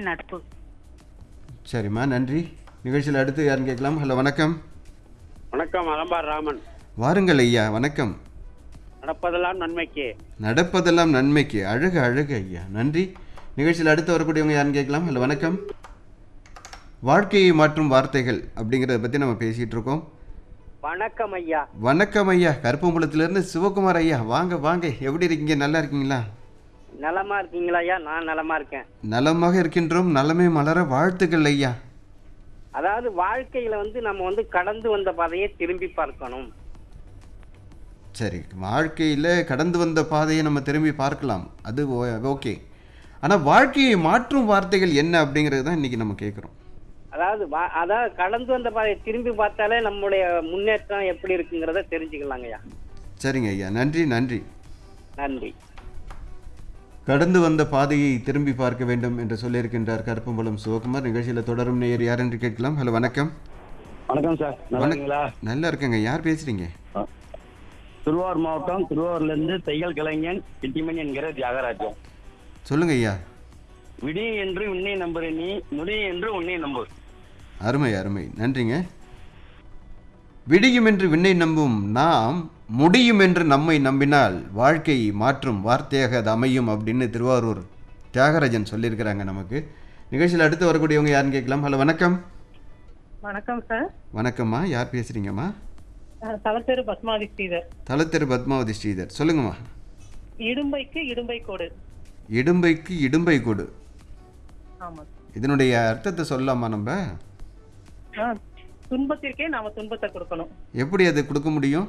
நட்பு. சரிம்மா, நன்றி. நிகழ்ச்சியில் அடுத்து யாருன்னு கேட்கலாம். ஹலோ, வணக்கம். வணக்கம், அலம்பார் ராமன். வாருங்கள் ஐயா, வணக்கம். நடப்பதெல்லாம் நன்மைக்கு. நடப்பதெல்லாம் நன்மைக்கு. அழகு அழகு ஐயா, நன்றி. நிகழ்ச்சியில் அடுத்து வரக்கூடியவங்க யாருன்னு கேட்கலாம். ஹலோ, வணக்கம். வாழ்க்கையை மாற்றும் வார்த்தைகள் அப்படிங்கிறத பற்றி நம்ம பேசிகிட்டு இருக்கோம். வணக்கம் ஐயா. வணக்கம் ஐயா, கருப்பம்புலத்திலிருந்து சிவகுமார் ஐயா. வாங்க வாங்க, எப்படி இருக்கீங்க? நல்லா இருக்கீங்களா? நலமா இருக்கீங்களா ஐயா? நான் நலமா இருக்கேன். நலமாக இருக்கின்றோம். நலமே மலர வாழ்த்துக்கள் ஐயா. அதாவது வாழ்க்கையில நம்ம கடந்து வந்த பாதையை திரும்பி பார்க்கணும். சரி, வாழ்க்கையில் கடந்து வந்த பாதையை நம்ம திரும்பி பார்க்கலாம், அது ஓகே. ஆனால் வாழ்க்கையை மாற்றும் வார்த்தைகள் என்ன அப்படிங்கிறது தான் இன்றைக்கி நம்ம கேட்குறோம். அதாவது கடந்து வந்த பாதையை திரும்பி பார்த்தாலே நம்முடைய முன்னேற்றம் எப்படி இருக்குங்கிறத தெரிஞ்சுக்கலாங்க ஐயா. சரிங்க ஐயா, நன்றி நன்றி நன்றி. கடந்து வந்த பாதையை திரும்பி பார்க்க வேண்டும் என்று சொல்லியிருக்கின்றார் கருப்பம்பலம் சிவகுமார். நிகழ்ச்சியில் தொடரும் நேயர் யார் என்று கேட்கலாம். ஹலோ, வணக்கம். வணக்கம் சார், நல்லா இருக்கீங்களா? நல்லா இருக்கேங்க. யார் பேசுறீங்க? திருவாரூர் மாவட்டம், திருவாரூர்லேருந்து தையல் கலைஞன் கிட்டிமணி என்கிற தியாகராஜன். சொல்லுங்க ஐயா. விடி என்று உன்னை நம்புற நீ, முடி என்று உன்னை நம்பு. அருமை அருமை, நன்றிங்க. விடியும் என்று விண்ணை நம்பும் நாம், முடியும் என்று நம்மை நம்பினால் வாழ்க்கை மாற்றும் வார்த்தையாக அது அமையும் அப்படின்னு திருவாரூர் தியாகராஜன் சொல்லியிருக்கிறாங்க நமக்கு. நிகழ்ச்சியில் அடுத்து வரக்கூடியவங்க யாருன்னு கேட்கலாம். ஹலோ, வணக்கம். வணக்கம் சார். வணக்கம்மா, யார் பேசுறீங்கம்மா? தலத்தெரு பத்மாவதி ஸ்ரீதர். தலத்தெரு பத்மாவதி ஸ்ரீதர், சொல்லுங்கம்மா. இடும்பைக்கு இடும்பை கோடு. இடும்பைக்கு இடும்பை கொடு. ஆமா. இதனுடைய அர்த்தத்தை சொல்லலாமா நம்ம? துன்பத்திற்கே நாம துன்பத்தை கொடுக்கணும். எப்படி அது கொடுக்க முடியும்?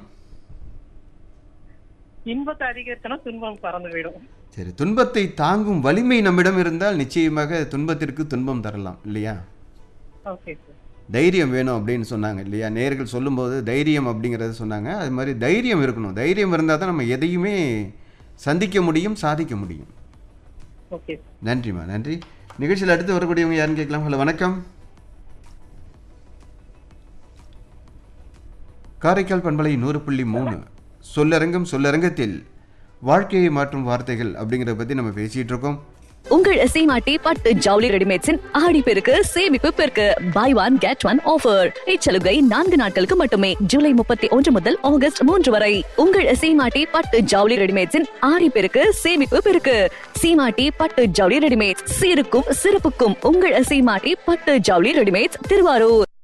இன்பத்தை அதிகரிச்சனா துன்பம் பறந்து விடும். சரி, துன்பத்தை தாங்கும் வலிமை நம்மிடம் இருந்தால் நிச்சயமாக துன்பத்திற்கு துன்பம் தரலாம் இல்லையா? Okay sir. தைரியம் வேணும் அப்படின்னு சொன்னாங்க இல்லையா? நேயர்கள் சொல்லும்போது தைரியம் அப்படிங்கிறத சொன்னாங்க. அது மாதிரி தைரியம் இருக்கணும். தைரியம் இருந்தால் தான் நம்ம எதையுமே சந்திக்க முடியும், சாதிக்க முடியும். ஓகே. நன்றிம்மா, நன்றி. நிகழ்ச்சியில் அடுத்து வரக்கூடியவங்க யாருன்னு கேட்கலாம். ஹலோ, வணக்கம். காரைக்கால் பண்பலை 100.3 சொல்லரங்கம். சொல்லரங்கத்தில் வாழ்க்கையை மாற்றும் வார்த்தைகள் அப்படிங்கிறத பற்றி நம்ம பேசிகிட்டு இருக்கோம். உங்கள் சீமாட்டி பட்டு ஜவுளி ரெடிமேட்ஸின் ஆடி பெருக்கு சேமிப்பு பெருக்கு. By one get one offer. இச்சலுகை 4 நாட்களுக்கு மட்டுமே. ஜூலை 31 முதல் ஆகஸ்ட் 3 வரை. உங்கள் சீமாட்டி பட்டு ஜவுளி ரெடிமேட்ஸின் ஆடி பெருக்கு சேமிப்பு பெருக்கு. சீமாட்டி பட்டு ஜவுளி ரெடிமேட்ஸ், சீருக்கும் சிறப்புக்கும் உங்கள் சீமாட்டி பட்டு ஜவுளி ரெடிமேட்ஸ், திருவாரூர்.